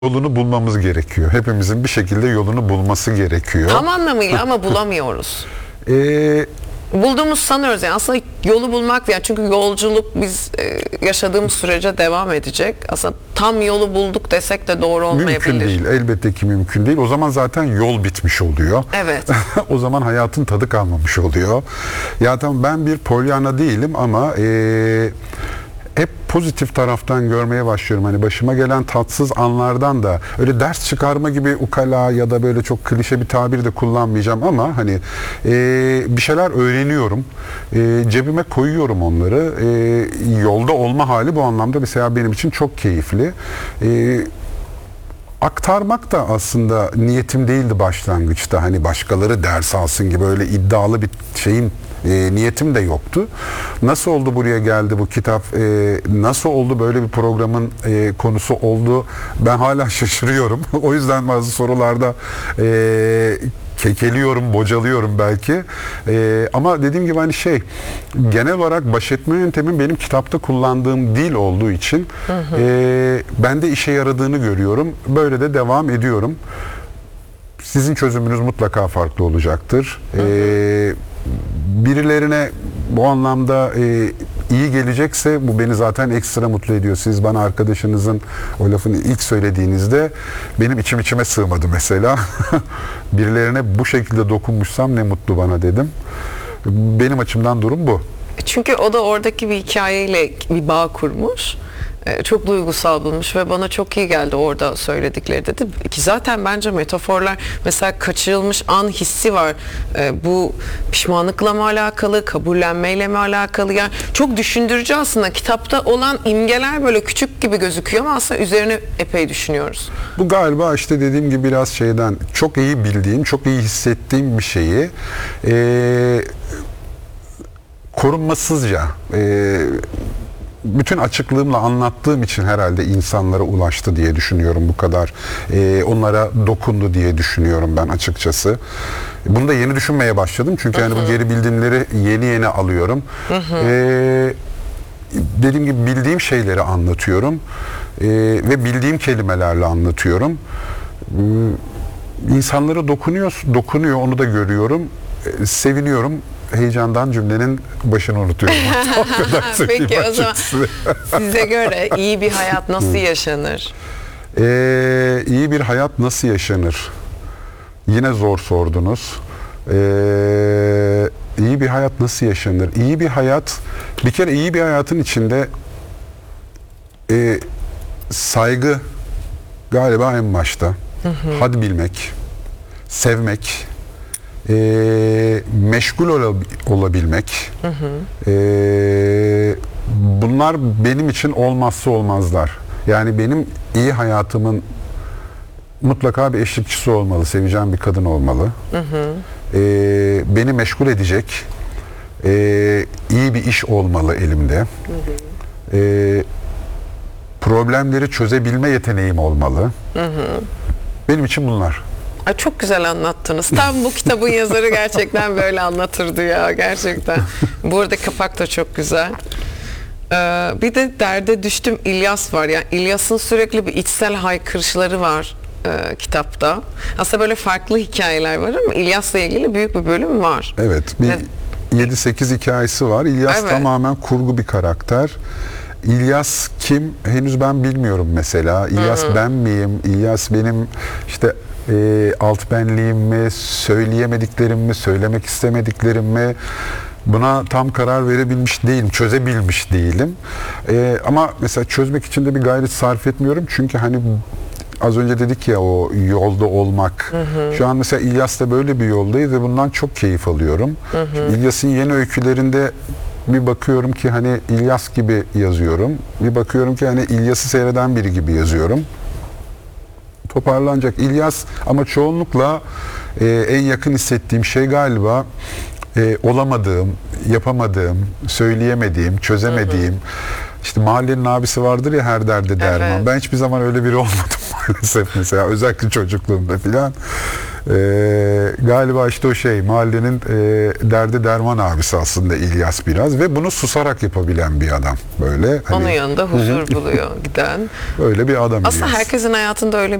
Yolunu bulmamız gerekiyor. Hepimizin bir şekilde yolunu bulması gerekiyor. Tam anlamıyla ama bulamıyoruz. Bulduğumuz sanıyoruz yani aslında yolu bulmak yani çünkü yolculuk biz yaşadığımız sürece devam edecek. Aslında tam yolu bulduk desek de doğru olmayabilir. Mümkün değil. Elbette ki mümkün değil. O zaman zaten yol bitmiş oluyor. Evet. O zaman hayatın tadı kalmamış oluyor. Ya tamam ben bir Pollyanna değilim ama hep pozitif taraftan görmeye başlıyorum. Hani başıma gelen tatsız anlardan da öyle ders çıkarma gibi ukala ya da böyle çok klişe bir tabir de kullanmayacağım ama hani bir şeyler öğreniyorum. Cebime koyuyorum onları. Yolda olma hali bu anlamda mesela benim için çok keyifli. Aktarmak da aslında niyetim değildi başlangıçta. Hani başkaları ders alsın gibi öyle iddialı bir şeyin niyetim de yoktu. Nasıl oldu buraya geldi bu kitap? Nasıl oldu böyle bir programın konusu oldu? Ben hala şaşırıyorum. O yüzden bazı sorularda kekeliyorum, bocalıyorum belki. Ama dediğim gibi hani genel olarak baş etme yöntemim benim kitapta kullandığım dil olduğu için bende işe yaradığını görüyorum. Böyle de devam ediyorum. Sizin çözümünüz mutlaka farklı olacaktır. Birilerine bu anlamda iyi gelecekse bu beni zaten ekstra mutlu ediyor. Siz bana arkadaşınızın o lafını ilk söylediğinizde benim içime sığmadı mesela. Birilerine bu şekilde dokunmuşsam ne mutlu bana dedim. Benim açımdan durum bu. Çünkü o da oradaki bir hikayeyle bir bağ kurmuş. Çok duygusal bulmuş ve bana çok iyi geldi orada söyledikleri dedi. Ki zaten bence metaforlar mesela kaçırılmış an hissi var. Bu pişmanlıkla mı alakalı, kabullenmeyle mi alakalı? Yani çok düşündürücü aslında. Kitapta olan imgeler böyle küçük gibi gözüküyor ama aslında üzerine epey düşünüyoruz. Bu galiba işte dediğim gibi biraz şeyden çok iyi bildiğim, çok iyi hissettiğim bir şeyi korunmasızca bütün açıklığımla anlattığım için herhalde insanlara ulaştı diye düşünüyorum bu kadar. Onlara dokundu diye düşünüyorum ben açıkçası. Bunu da yeni düşünmeye başladım. Çünkü hani bu geri bildirimleri yeni alıyorum. Dediğim gibi bildiğim şeyleri anlatıyorum. Ve bildiğim kelimelerle anlatıyorum. İnsanlara dokunuyor onu da görüyorum. Seviniyorum. Heyecandan cümlenin başını unutuyorum. O kadar Peki o zaman size göre iyi bir hayat nasıl yaşanır? İyi bir hayat nasıl yaşanır? Yine zor sordunuz. İyi bir hayat nasıl yaşanır? İyi bir hayat, bir kere iyi bir hayatın içinde saygı galiba en başta. Had bilmek, sevmek, meşgul olabilmek, bunlar benim için olmazsa olmazlar. Yani benim iyi hayatımın mutlaka bir eşlikçisi olmalı, seveceğim bir kadın olmalı. Beni meşgul edecek iyi bir iş olmalı elimde. Problemleri çözebilme yeteneğim olmalı. Benim için bunlar. Ay çok güzel anlattınız. Tam bu kitabın yazarı gerçekten böyle anlatırdı ya gerçekten. Bu arada kapak da çok güzel. Bir de derde düştüm İlyas var. Yani İlyas'ın sürekli bir içsel haykırışları var kitapta. Aslında böyle farklı hikayeler var ama İlyas'la ilgili büyük bir bölüm var. Evet. Bir 7-8 hikayesi var. İlyas evet. Tamamen kurgu bir karakter. İlyas kim? Henüz ben bilmiyorum mesela. İlyas ben miyim? İlyas benim işte alt benliğim mi, söyleyemediklerim mi, söylemek istemediklerim mi? Buna tam karar verebilmiş değilim, çözebilmiş değilim. Ama mesela çözmek için de bir gayret sarf etmiyorum. Çünkü hani az önce dedik ya o yolda olmak. Şu an mesela İlyas'ta böyle bir yoldayız ve bundan çok keyif alıyorum. İlyas'ın yeni öykülerinde bir bakıyorum ki hani İlyas gibi yazıyorum. Bir bakıyorum ki hani İlyas'ı seyreden biri gibi yazıyorum. Toparlanacak İlyas ama çoğunlukla en yakın hissettiğim şey galiba olamadığım, yapamadığım, söyleyemediğim, çözemediğim. İşte mahallenin abisi vardır ya her derde derman. Evet. Ben hiçbir zaman öyle biri olmadım maalesef mesela özellikle çocukluğumda filan. Galiba işte o mahallenin derdi derman abisi aslında İlyas biraz ve bunu susarak yapabilen bir adam böyle. Onun yanında huzur buluyor giden. Öyle bir adam Aslında İlyas. herkesin hayatında öyle